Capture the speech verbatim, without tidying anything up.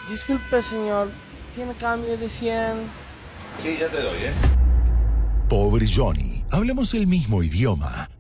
Disculpe, señor. ¿Tiene cambio de cien? Sí, ya te doy, ¿eh? Pobre Johnny, hablamos el mismo idioma.